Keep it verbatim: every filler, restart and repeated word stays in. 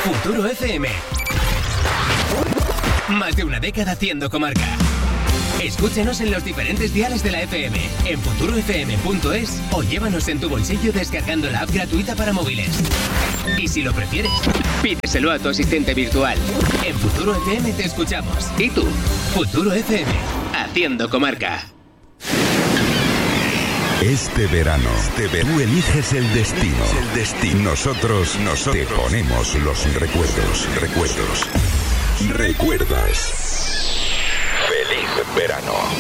Futuro F M. Más de una década haciendo comarca. Escúchenos en los diferentes diales de la F M, en futuro f m punto es o llévanos en tu bolsillo descargando la app gratuita para móviles. Y si lo prefieres, pídeselo a tu asistente virtual. En Futuro F M te escuchamos. ¿Y tú? Futuro F M, haciendo comarca. Este verano, este verano, tú eliges el destino. El destino. Nosotros, nosotros te ponemos los recuerdos, recuerdos. ¿Recuerdas? Feliz verano.